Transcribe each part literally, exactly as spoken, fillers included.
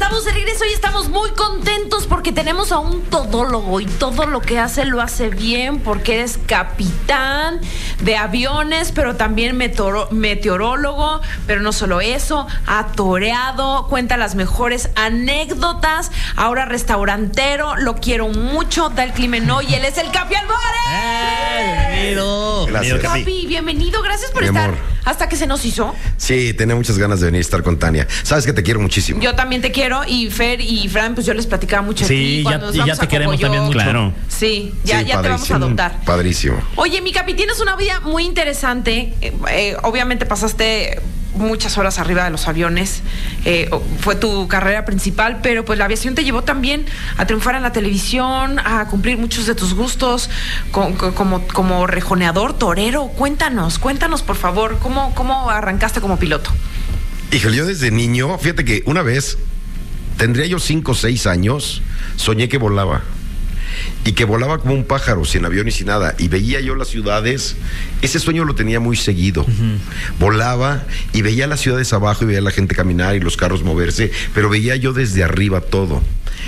estamos de regreso y estamos muy contentos porque tenemos a un todólogo y todo lo que hace lo hace bien porque eres capitán de aviones, pero también meteoro- meteorólogo, pero no solo eso, ha toreado, cuenta las mejores anécdotas, ahora restaurantero, lo quiero mucho, da el crimen hoy, él es el Capi Álvarez. ¡Eh! Bienvenido. Gracias. Capi, Capi, bienvenido, gracias por Mi estar amor. hasta que se nos hizo. Sí, tenía muchas ganas de venir a estar con Tania. Sabes que te quiero muchísimo. Yo también te quiero y Fer y Fran, pues yo les platicaba mucho Sí, aquí ya- cuando nos y ya vamos te a queremos Cocoyoc. también mucho. Claro. Sí, ya, Sí, ya te vamos a padrísimo, adoptar. Padrísimo. Oye, mi Capi, tienes una vida muy interesante. Eh, eh, obviamente pasaste muchas horas arriba de los aviones. Eh, fue tu carrera principal, pero pues la aviación te llevó también a triunfar en la televisión, a cumplir muchos de tus gustos con- con- como, como rejoneador, torero. Cuéntanos, cuéntanos por favor, ¿cómo, cómo arrancaste como piloto? Híjole, yo desde niño, fíjate que una vez, tendría yo cinco o seis años, soñé que volaba. Y que volaba como un pájaro, sin avión y sin nada. Y veía yo las ciudades, ese sueño lo tenía muy seguido. Uh-huh. Volaba y veía las ciudades abajo y veía a la gente caminar y los carros moverse, pero veía yo desde arriba todo.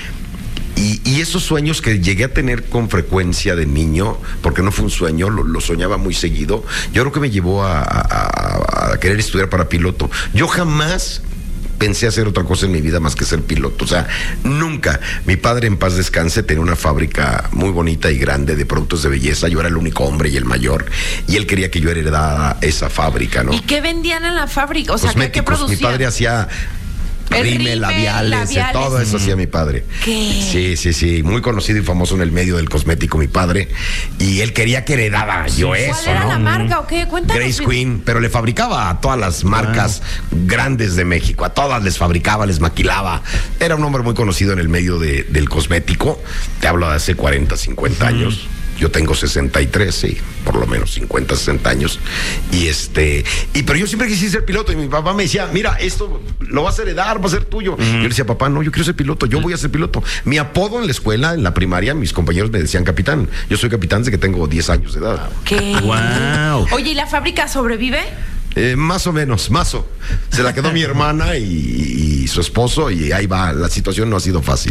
Y, y esos sueños que llegué a tener con frecuencia de niño, porque no fue un sueño, lo, lo soñaba muy seguido, yo creo que me llevó a, a, a querer estudiar para piloto. Yo jamás pensé hacer otra cosa en mi vida más que ser piloto. O sea, nunca. Mi padre, en paz descanse, tenía una fábrica muy bonita y grande de productos de belleza. Yo era el único hombre y el mayor. Y él quería que yo heredara esa fábrica, ¿no? ¿Y qué vendían en la fábrica? O sea, ¿qué, qué Cosméticos. producían? Mi padre hacía El rime, rímel, labiales, labiales. todo eso hacía mi padre. ¿Qué? Sí, sí, sí, muy conocido y famoso en el medio del cosmético mi padre, y él quería que heredara yo eso, ¿Cuál era ¿no? la marca o qué? Cuéntanos. Grace Queen, pero le fabricaba a todas las marcas grandes de México, a todas les fabricaba, les maquilaba. Era un hombre muy conocido en el medio de, del cosmético. Te hablo de hace cuarenta, cincuenta años. Yo tengo sesenta y tres, sí, por lo menos cincuenta, sesenta años. Y este, y pero yo siempre quise ser piloto y mi papá me decía, mira, esto lo vas a heredar, va a ser tuyo. Mm. Yo le decía, papá, no, yo quiero ser piloto, yo voy a ser piloto. Mi apodo en la escuela, en la primaria, mis compañeros me decían capitán. Yo soy capitán desde que tengo diez años de edad. ¿Qué? Wow. Oye, ¿y la fábrica sobrevive? Eh, más o menos, mazo. Se la quedó mi hermana y, y su esposo y ahí va. La situación no ha sido fácil.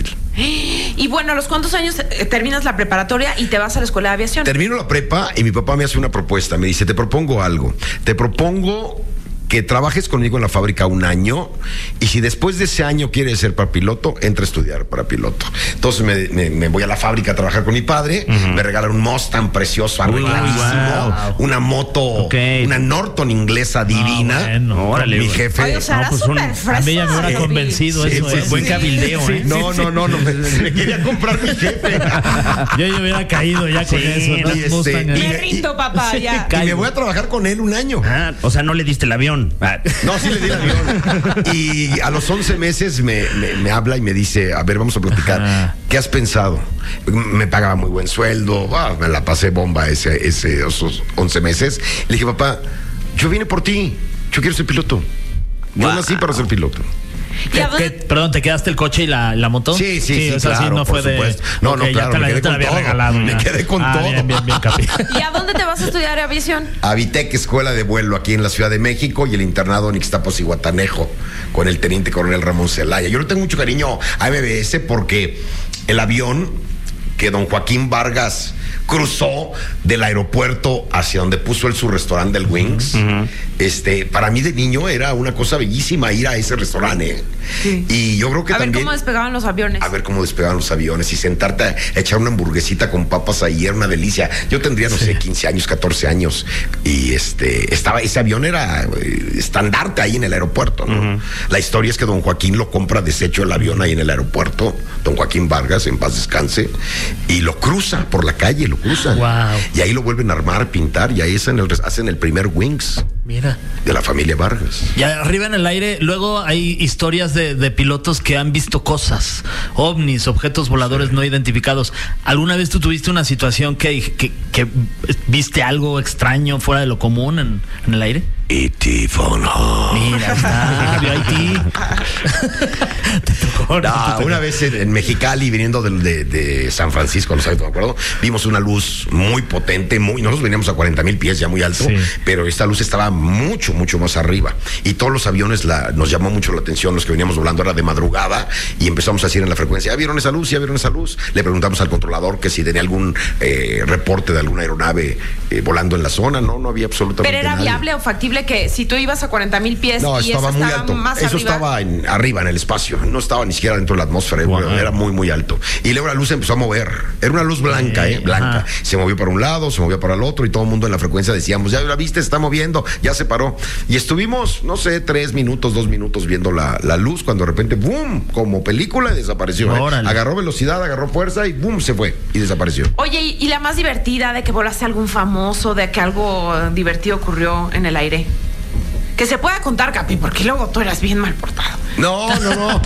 Y bueno, ¿a los cuántos años eh, terminas la preparatoria y te vas a la escuela de aviación? Termino la prepa y mi papá me hace una propuesta. Me dice, te propongo algo. Te propongo que trabajes conmigo en la fábrica un año y si después de ese año quieres ser para piloto, entra a estudiar para piloto. Entonces me, me, me voy a la fábrica a trabajar con mi padre, uh-huh. me regalan un Mustang precioso, arregladísimo, wow. una moto, okay. una Norton inglesa divina. Oh, bueno, órale, mi jefe. Oye, o sea, no, pues un, a mí ya me hubiera convencido sí, eso, sí, eh. sí, buen sí. cabildeo, Sí, ¿eh? no, no, no, no, me, me quería comprar mi jefe. Yo ya hubiera caído ya con sí, eso, ¿no? Y este, me y, rindo, papá, sí, ya. Y me voy a trabajar con él un año. Ah, o sea, no le diste el avión. Ah. No, sí le di el avión. Y a los once meses me, me, me habla y me dice, a ver, vamos a platicar. Ajá. ¿Qué has pensado? Me pagaba muy buen sueldo. Oh, me la pasé bomba ese, ese, esos once meses. Le dije, papá, yo vine por ti. Yo quiero ser piloto. Yo wow. nací para ser piloto. ¿Qué, qué, perdón, ¿te quedaste el coche y la, la moto? Sí, sí, sí, o sea, claro, sí, no fue de... No, okay, no, claro, ya te me la, quedé te la con había todo. regalado. Me ya. quedé con ah, todo. Bien, bien, bien, Capi. ¿Y a dónde te vas a estudiar aviación? A Vitec, Escuela de Vuelo, aquí en la Ciudad de México, y el internado en Ixtapas y Guatanejo, con el teniente coronel Ramón Celaya. Yo le tengo mucho cariño a M B S porque el avión que don Joaquín Vargas cruzó del aeropuerto hacia donde puso él su restaurante del Wings, uh-huh. este, para mí de niño era una cosa bellísima ir a ese restaurante. Sí. Y yo creo que a también... A ver cómo despegaban los aviones. A ver cómo despegaban los aviones y sentarte a echar una hamburguesita con papas ahí era una delicia. Yo tendría, no sí. sé, quince años, catorce años y este, estaba, ese avión era eh, estandarte ahí en el aeropuerto, ¿no? Uh-huh. La historia es que don Joaquín lo compra deshecho el avión ahí en el aeropuerto, don Joaquín Vargas, en paz descanse, y lo cruza por la calle, lo cruza. Wow. Y ahí lo vuelven a armar, pintar, y ahí hacen el, hacen el primer Wings. Mira. De la familia Vargas. Y arriba en el aire, luego hay historias de, de pilotos que han visto cosas, ovnis, objetos voladores sí. no identificados. ¿Alguna vez tú tuviste una situación que, que, que viste algo extraño fuera de lo común en, en el aire? E T Phone Home. Mira, está, vio Haití. Te tocó, No, te tocó. una vez en, en Mexicali, viniendo de, de- de San Francisco, no sé, me acuerdo, vimos una luz muy potente, muy, nosotros veníamos a cuarenta mil pies, ya muy alto, Sí. pero esta luz estaba mucho, mucho más arriba. Y todos los aviones la, nos llamó mucho la atención, los que veníamos volando era de madrugada, y empezamos a decir en la frecuencia, ¿ya vieron esa luz? ¿Ya vieron esa luz? Le preguntamos al controlador que si tenía algún eh, reporte de alguna aeronave eh, volando en la zona. No, no había absolutamente Pero era nadie. viable o factible que si tú ibas a cuarenta mil pies No, y estaba eso muy estaba alto. más Eso arriba. estaba en- arriba en el espacio. No estaba ni siquiera dentro de la atmósfera. Wow. Era, era muy, muy alto. Y luego la luz se empezó a mover. Era una luz blanca, ¿eh? Blanca. Ajá. Se movió para un lado, se movió para el otro y todo el mundo en la frecuencia decíamos, ya la viste, se está moviendo, ya se paró. Y estuvimos, no sé, tres minutos, dos minutos viendo la, la luz cuando de repente, ¡boom! Como película y desapareció. ¿eh? Órale. Agarró velocidad, agarró fuerza y ¡boom! Se fue y desapareció. Oye, y, y la más divertida de que volaste a algún famoso, de que algo eh, divertido ocurrió en el aire. Que se pueda contar, Capi, porque luego tú eras bien mal portado. No, no, no.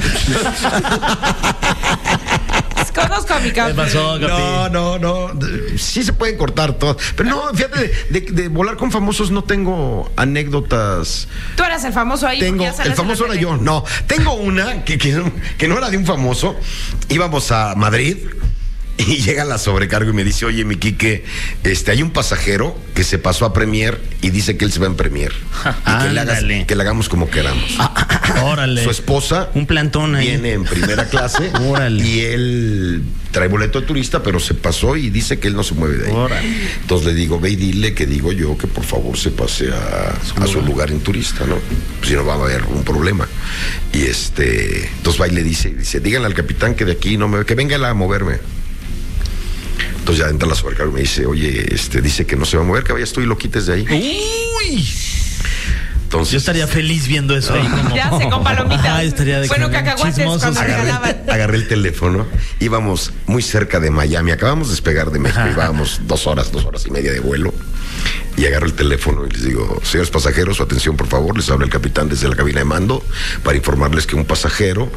Conozco a mi Capi. ¿Qué pasó, Capi? No, no, no. Sí se pueden cortar todo. Pero no, fíjate, de, de- de volar con famosos no tengo anécdotas. Tú eras el famoso ahí. Tengo, porque ya sales el famoso en la era tele. yo. No, tengo una que, que, que no era de un famoso. Íbamos a Madrid y llega la sobrecargo y me dice, oye, mi Quique, este, hay un pasajero que se pasó a Premier y dice que él se va en Premier. Y que le, hagas- Ándale. que le hagamos como queramos. Órale. Su esposa Un plantón ahí. viene en primera clase Órale. y él trae boleto de turista, pero se pasó y dice que él no se mueve de ahí. Órale. Entonces le digo, ve y dile que digo yo que por favor se pase a, a su lugar en turista, ¿no? Pues si no va a haber un problema. Y este, entonces va y le dice, dice, díganle al capitán que de aquí no me, que venga él a moverme. Entonces ya entra la sobrecarga y me dice, oye, este, dice que no se va a mover, que vayas tú y lo quites de ahí. Uy. Entonces, Yo estaría feliz viendo eso ahí como. Ya sé, con palomitas. Ah, estaría de Bueno, que- cacahuates chismosos. cuando agarré, regalaban. agarré el teléfono, íbamos muy cerca de Miami, acabamos de despegar de México, Ajá. íbamos dos horas, dos horas y media de vuelo, y agarro el teléfono y les digo, señores pasajeros, su atención por favor, les habla el capitán desde la cabina de mando para informarles que un pasajero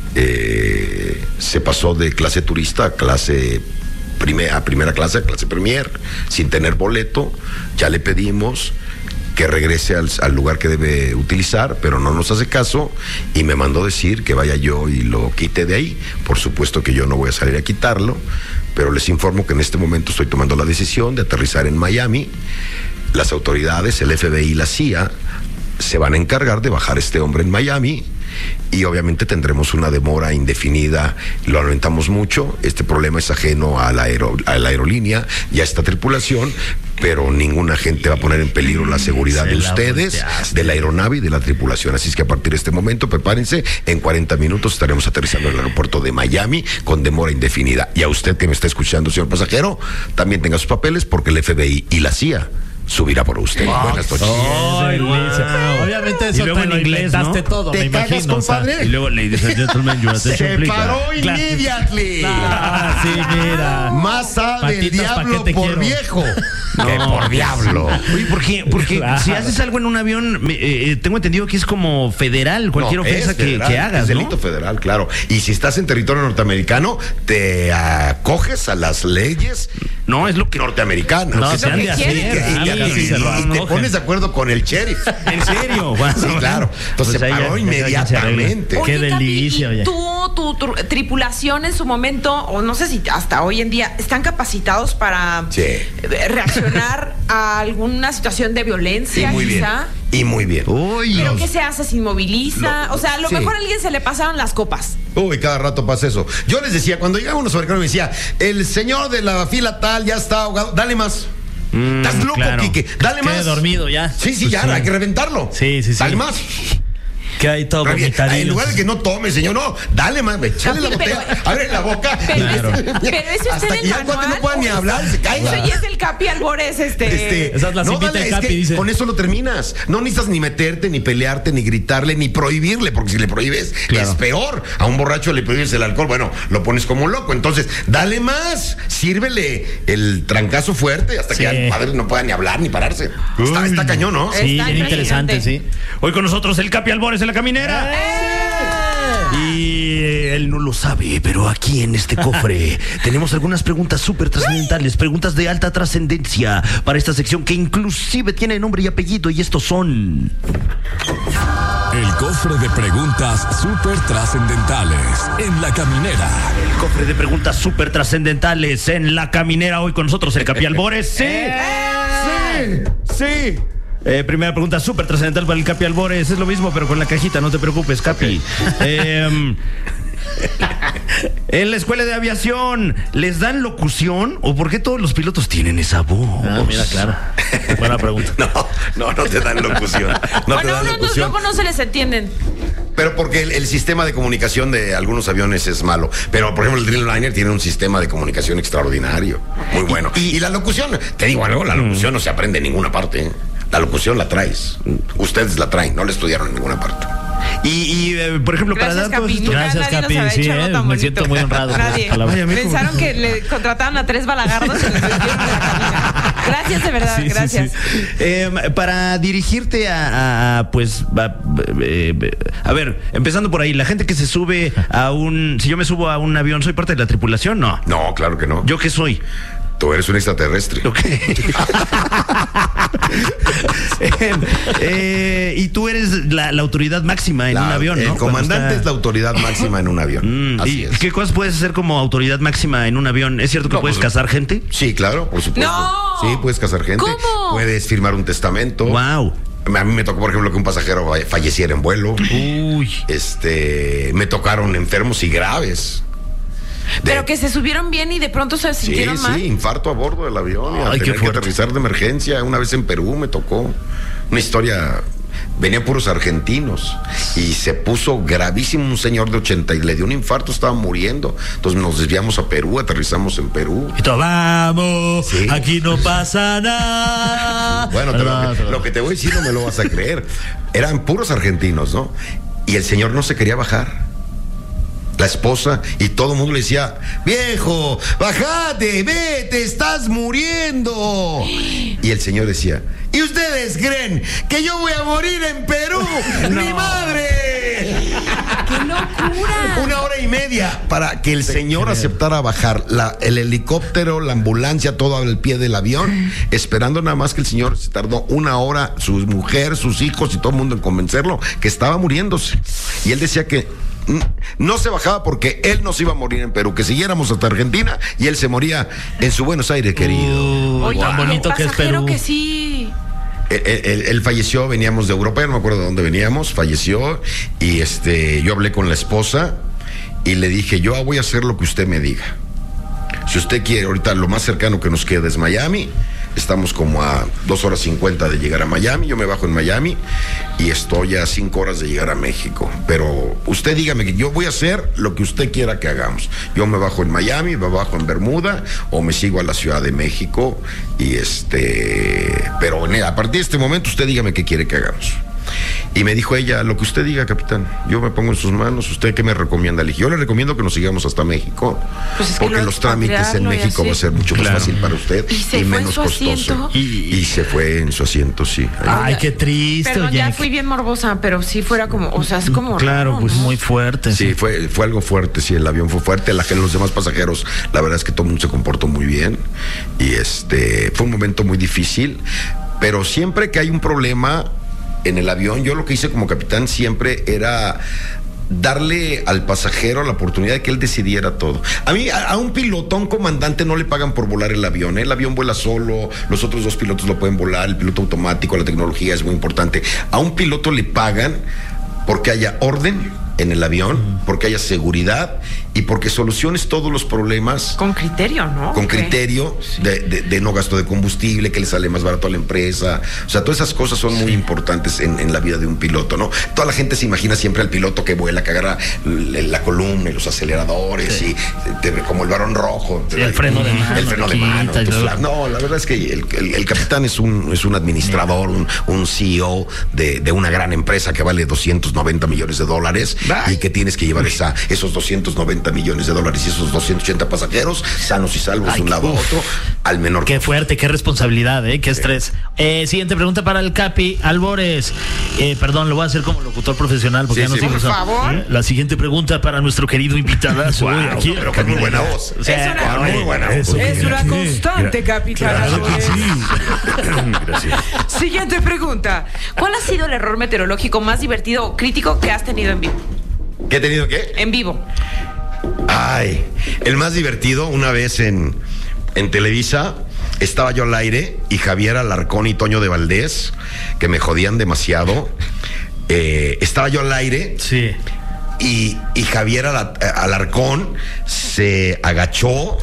eh, se pasó de clase turista a clase prime- a primera clase, a clase premier, sin tener boleto, ya le pedimos que regrese al, al lugar que debe utilizar, pero no nos hace caso y me mandó decir que vaya yo y lo quite de ahí. Por supuesto que yo no voy a salir a quitarlo, pero les informo que en este momento estoy tomando la decisión de aterrizar en Miami. Las autoridades, el F B I y la C I A, se van a encargar de bajar a este hombre en Miami y obviamente tendremos una demora indefinida, lo lamentamos mucho, este problema es ajeno a la, aero- a la aerolínea y a esta tripulación, pero ninguna gente va a poner en peligro la seguridad Se de la ustedes, volteaste. de la aeronave y de la tripulación, así es que a partir de este momento prepárense, en cuarenta minutos estaremos aterrizando en el aeropuerto de Miami con demora indefinida y a usted que me está escuchando, señor pasajero, también tenga sus papeles porque el F B I y la C I A subirá por usted. Buenas noches. Ay, delicia. Obviamente eso Y luego te en lo inglés, inventaste ¿no? todo, ¿Te me cagas, imagino. o sea. compadre? Y luego, ladies and gentlemen, your attention, Se please. paró Claro. immediately. Ah, sí, Más mira. sabe el Patitas, ¿pa' qué diablo te por quiero? viejo No, que por diablo. Oye, ¿por qué? Porque Claro. si haces algo en un avión, me- eh, tengo entendido que es como federal, cualquier No, ofensa es que, federal, que hagas, es ¿no? delito federal, claro. Y si estás en territorio norteamericano, te acoges a las leyes No, es lo que... norteamericanas. No, Que se han de te- hacer. y te- Ah, y te- casi se lo y te acogen. pones de acuerdo con el sheriff. ¿En serio? Bueno, Sí, claro. Entonces pues se ahí paró ya- ya- ya se arregla. inmediatamente. Qué Oye, Capi, delicia, ¿y oye. tú, tu, tu tripulación en su momento, o no sé si hasta hoy en día, están capacitados para Sí. eh, reaccionar a alguna situación de Y violencia, muy bien. quizá? Y muy bien. Uy, ¿Pero Los- qué se hace? ¿Se inmoviliza? Lo- o sea, a lo sí. mejor a alguien se le pasaron las copas. Uy, cada rato pasa eso. Yo les decía, cuando llegaba uno sobrecargo me decía, el señor de la fila tal ya está ahogado, dale más. Mm, Estás loco, claro. Quique. Dale Quede más. dormido ya. Sí, sí, Pues ya, sí. hay que reventarlo. Sí, sí, sí. Dale más. Que hay todo Revienta. vomitadillo. En lugar de que no tome, señor, no, dale más, échale la Pero- botella, abre la boca. Pero, Claro. es, pero eso está Hasta en que el ya el cuate manual. no pueda ni ¿o hablar, es- se caiga. Eso ya es el Capi Albores, este. Este, Esa es la cipita dale, de Capi, que dice. con eso lo terminas. No necesitas ni meterte, ni pelearte, ni gritarle, ni prohibirle, porque si le prohíbes Claro. es peor. A un borracho le prohíbes el alcohol, bueno, lo pones como un loco. Entonces, dale más, sírvele el trancazo fuerte hasta Sí. que el padre no pueda ni hablar ni pararse. Está, está cañón, ¿no? Sí, Está bien interesante, sí. impresionante. Hoy con nosotros el Capi Albores en la caminera. Y el Nulu sabe, pero aquí en este cofre tenemos algunas preguntas súper trascendentales, preguntas de alta trascendencia para esta sección que inclusive tiene nombre y apellido, y estos son... El cofre de preguntas súper trascendentales en La Caminera. El cofre de preguntas súper trascendentales en La Caminera. Hoy con nosotros el Capi Albores. ¡Sí! ¡Sí! ¡Sí! Eh, primera pregunta súper trascendental para el Capi Albores. Es lo mismo, pero con la cajita, no te preocupes, Capi. Eh, en la escuela de aviación, ¿les dan locución? ¿O por qué todos los pilotos tienen esa voz? Ah, mira, claro. Buena pregunta. No, no, no te dan locución. No te bueno, dan unos locución. luego no se les entienden. Pero porque el, el sistema de comunicación de algunos aviones es malo. Pero, por ejemplo, el Dreamliner tiene un sistema de comunicación extraordinario. Muy bueno. Y, y la locución, te digo algo, la locución no se aprende en ninguna parte. ¿eh? La locución la traes. Ustedes la traen, no la estudiaron en ninguna parte. Y, y eh, por ejemplo, Gracias, para dar todos Capi. estos... Nunca Gracias, nadie nos Capi. había Sí, hecho algo eh, tan me bonito. siento muy honrado por Nadie. esas palabras. Vaya, amigo. Pensaron que le contrataban a tres balagardos y los metieron en la cabina. Gracias, de verdad, Sí, sí, gracias. sí. Eh, para dirigirte a, a, a, pues a, eh, a ver, empezando por ahí, la gente que se sube a un, si yo me subo a un avión, ¿soy parte de la tripulación? No. No, claro que no. ¿Yo qué soy? Tú eres un extraterrestre. Ok. eh, eh, y tú eres la, la autoridad máxima en La- un avión, ¿no? El comandante Cuando está- es la autoridad máxima en un avión. Mm, Así ¿y es. qué cosas puedes hacer como autoridad máxima en un avión? ¿Es cierto que No, puedes pues- cazar gente? Sí, claro, por supuesto. ¡No! Sí, puedes casar gente. ¿Cómo? Puedes firmar un testamento. Wow. A mí me tocó, por ejemplo, que un pasajero fa- falleciera en vuelo. Uy. Este, me tocaron enfermos y graves. De- Pero que se subieron bien y de pronto se Sí, sintieron mal. sí, infarto a bordo del avión. Y a Ay, qué tener que fuerte. aterrizar de emergencia. Una vez en Perú me tocó una historia. Venían puros argentinos y se puso gravísimo un señor de ochenta y le dio un infarto, estaba muriendo. Entonces nos desviamos a Perú, aterrizamos en Perú. Y todo, vamos, Sí. aquí no pasa nada. Bueno, te Perdón, lo, perdón. lo que te voy a decir no me lo vas a creer. Eran puros argentinos, ¿no? Y el señor no se quería bajar. La esposa y todo el mundo le decía, viejo, bajate, ve, te estás muriendo. Y el señor decía, ¿y ustedes creen que yo voy a morir en Perú? ¡Mi madre! ¡Qué locura! Una hora y media para que el señor aceptara bajar la, el helicóptero, la ambulancia, todo al pie del avión, esperando nada más que el señor se tardó una hora, su mujer, sus hijos y todo el mundo en convencerlo que estaba muriéndose. Y él decía que mm, no se bajaba porque él no se iba a morir en Perú, que siguiéramos hasta Argentina y él se moría en su Buenos Aires, querido. Uy, Oye, tan bonito el que es pasajero Perú. que sí. Él, él- él falleció, veníamos de Europa, ya no me acuerdo de dónde veníamos, falleció y este, yo hablé con la esposa y le dije, yo voy a hacer lo que usted me diga. Si usted quiere, ahorita lo más cercano que nos queda es Miami. Estamos como a dos horas cincuenta de llegar a Miami. Yo me bajo en Miami y estoy a cinco horas de llegar a México. Pero usted dígame que yo voy a hacer lo que usted quiera que hagamos. Yo me bajo en Miami, me bajo en Bermuda o me sigo a la Ciudad de México. Y este, pero en- a partir de este momento usted dígame qué quiere que hagamos. Y me dijo ella, lo que usted diga, capitán, yo me pongo en sus manos, ¿usted qué me recomienda? Le dije, yo le recomiendo que nos sigamos hasta México, Pues es que porque lo los trámites en expatriarlo y México así. va a ser mucho más Claro. fácil para usted ¿Y y, se fue en menos su costoso. asiento? Y, y se fue en su asiento, sí. Ahí. Ay, qué triste, Perdón, oye. ya fui bien morbosa, pero sí fuera como, o sea, es como Claro, raro, pues ¿no? Muy fuerte. Sí, fue, fue algo fuerte, sí, el avión fue fuerte, la, los demás pasajeros, la verdad es que todo el mundo se comportó muy bien y este, fue un momento muy difícil, pero siempre que hay un problema en el avión, yo lo que hice como capitán siempre era darle al pasajero la oportunidad de que él decidiera todo. A mí, a, a un piloto, a un comandante no le pagan por volar el avión, ¿eh? El avión vuela solo, los otros dos pilotos lo pueden volar, el piloto automático, la tecnología es muy importante. A un piloto le pagan porque haya orden en el avión, porque haya seguridad y porque soluciones todos los problemas Con criterio, ¿no? con Ok. criterio de, de- de no gasto de combustible, que le sale más barato a la empresa. O sea, todas esas cosas son muy importantes en, en la vida de un piloto, ¿no? Toda la gente se imagina siempre al piloto que vuela, que agarra l- la columna y los aceleradores Sí. y te- como el varón rojo. Sí, el freno de mano, El freno de te mano. quita y tus luego- fla- No, la verdad es que el, el- el capitán es un, es un administrador, un, un C E O de, de una gran empresa que vale doscientos noventa millones de dólares y que tienes que llevar esa, esos doscientos noventa millones de dólares y esos doscientos ochenta pasajeros sanos y salvos Ay, de un lado a otro al menor. Qué fuerte, qué responsabilidad, ¿eh? Qué estrés. Eh, siguiente pregunta para el Capi Albores. Eh, perdón, lo voy a hacer como locutor profesional porque Sí, ya no sí, sé por usar. favor. ¿Eh? La siguiente pregunta para nuestro querido invitado. Wow, aquí, pero con muy buena voz. O sea, Es una- Con muy buena voz. Eso, Es una constante, capitán. Albores. Gracias. Siguiente pregunta. ¿Cuál ha sido el error meteorológico más divertido o crítico que has tenido en vivo? ¿Qué he tenido qué? En vivo. Ay, el más divertido, una vez en, en Televisa, estaba yo al aire y Javier Alarcón y Toño de Valdés, que me jodían demasiado. Eh, estaba yo al aire Sí. y, y Javier Ala- Alarcón se agachó,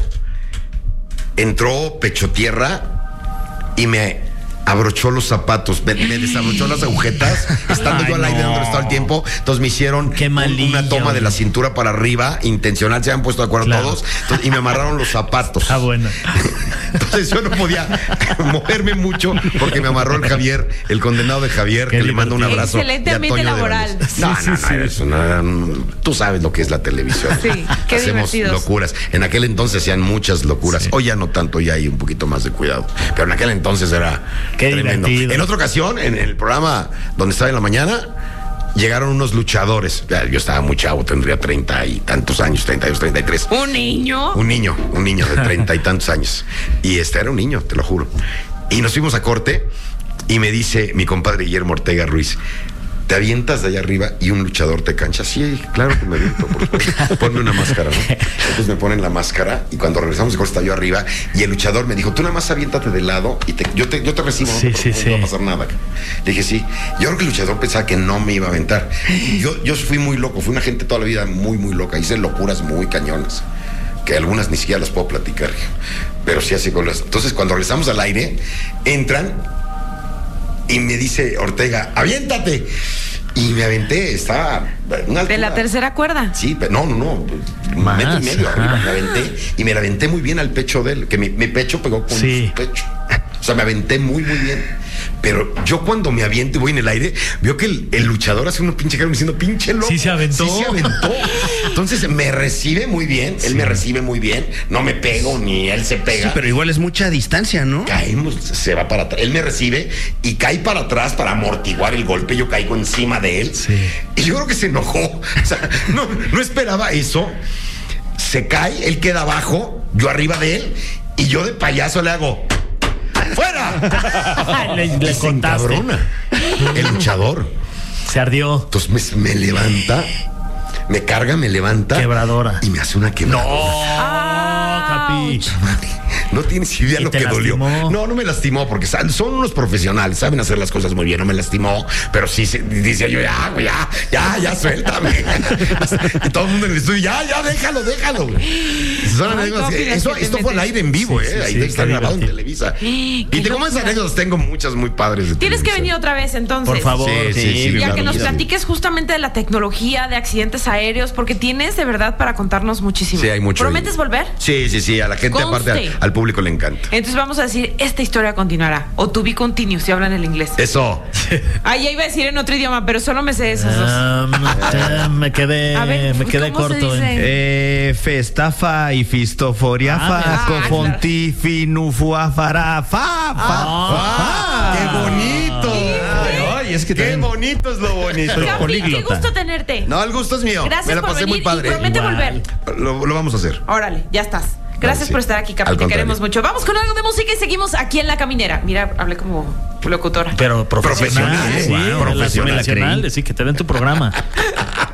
entró pecho tierra y me abrochó los zapatos, me, me desabrochó las agujetas, estando Ay, yo al aire no. donde estaba el tiempo. Entonces me hicieron Qué un- malillo. una toma de la cintura para arriba, intencional, se habían puesto de acuerdo Claro. todos, entonces, y me amarraron los zapatos. Ah, bueno. Entonces yo no podía moverme mucho porque me amarró el Javier, el condenado de Javier, Qué que le mando un divertido. abrazo. Excelente y a ambiente Toño de laboral. Valdés. Sí, No, sí, no, no, sí. eso no, no, tú sabes lo que es la televisión. Sí, qué Hacemos divertidos. locuras. En aquel entonces hacían muchas locuras. Sí. Hoy ya no tanto, ya hay un poquito más de cuidado. Pero en aquel entonces era Qué tremendo. divertido. En otra ocasión, en el programa donde estaba en la mañana, llegaron unos luchadores. Ya, yo estaba muy chavo, tendría treinta y tantos años, treinta y dos, treinta y tres. ¿Un niño? Un niño, un niño de treinta y tantos años. Y este era un niño, te lo juro. Y nos fuimos a corte y me dice mi compadre Guillermo Ortega Ruiz, ¿te avientas de allá arriba y un luchador te cancha? Sí, claro que me aviento, por supuesto. Ponme una máscara, ¿no? Entonces me ponen la máscara y cuando regresamos de corte estaba yo arriba y el luchador me dijo, tú nada más aviéntate de lado y te, yo, te, yo te recibo, Sí, no, te sí, preocupes, no va a sí. pasar nada. Le dije, sí. Yo creo que el luchador pensaba que no me iba a aventar. Yo, yo fui muy loco, fui una gente toda la vida muy, muy loca. Hice locuras muy cañonas, que algunas ni siquiera las puedo platicar, pero sí así con las. Entonces, cuando regresamos al aire, entran y me dice Ortega, aviéntate. Y me aventé, estaba a una De la altura. tercera cuerda. Sí, pero no, no, no. Más, Metro y medio ajá. arriba. Me aventé y me la aventé muy bien al pecho de él, que mi, mi pecho pegó con Sí. su pecho. O sea, me aventé muy, muy bien. Pero yo cuando me aviento y voy en el aire, veo que el, el luchador hace una pinche cara diciendo, pinche loco. Sí se aventó. Sí se aventó. Entonces me recibe muy bien, él me recibe muy bien. No me pego ni él se pega. Sí, pero igual es mucha distancia, ¿no? Caemos, se va para atrás. Él me recibe y cae para atrás para amortiguar el golpe. Yo caigo encima de él. Sí. Y yo creo que se enojó. O sea, no, no esperaba eso. Se cae, él queda abajo, yo arriba de él, y yo de payaso le hago ¡fuera! le, le Y se contaste. encabrona. El luchador. Se ardió. Entonces me, me levanta, me carga, me levanta. Quebradora. Y me hace una quebradora. Oh, Capi. No tienes idea ¿Y lo te que dolió. lastimó? No, no me lastimó porque sa- son unos profesionales, saben hacer las cosas muy bien. No me lastimó, pero sí se, decía yo, ya, güey, ya, ya, ya, suéltame. Y todo el mundo en el estudio, ya, ya, déjalo, déjalo. güey. Son Ay, anécdotas que- Capi, eso, es que te esto fue al metes. aire en vivo, Sí, ¿eh? sí, Ahí sí, está qué grabado en divertido. Televisa. Y qué te como esas locura. anécdotas, tengo muchas muy padres de Tienes que televisión. venir otra vez entonces. Por favor. Sí, sí, sí, Ya claro, que nos sí. platiques justamente de la tecnología, de accidentes aéreos, porque tienes de verdad para contarnos muchísimo. Sí, hay mucho. ¿Prometes volver? Sí, sí, sí, a la gente, Conste. aparte, al, al público le encanta. Entonces vamos a decir, esta historia continuará. O to be continue, si hablan el inglés. Eso. Ah, ya iba a decir en otro idioma, pero solo me sé esos dos. Um, eh, me quedé, A ver, me quedé ¿cómo se corto. dice? eh. Eh, festafa y fistoforiafa, Ah, cofonti, finufuafara, fa, fa, ¡Ah! ¡Qué bonito! Ay, ay, es que ¡Qué también- bonito es lo bonito! Soy Capi, qué políglota. gusto tenerte. No, el gusto es mío. Gracias Me la por pasé venir muy padre. y promete Igual. volver. Lo, lo vamos a hacer. Órale, ya estás. Gracias sí. por estar aquí, Capi. Al Te contrario. queremos mucho. Vamos con algo de música y seguimos aquí en La Caminera. Mira, hablé como locutora. Pero profesional, Profesional, sí, wow, de las profesional, nacionales, sí, que te den tu programa.